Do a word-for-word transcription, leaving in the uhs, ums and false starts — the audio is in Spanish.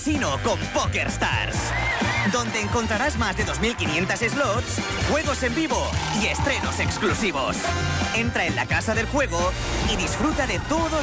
Sino con PokerStars, donde encontrarás más de dos mil quinientos slots, juegos en vivo y estrenos exclusivos. Entra en la casa del juego y disfruta de todos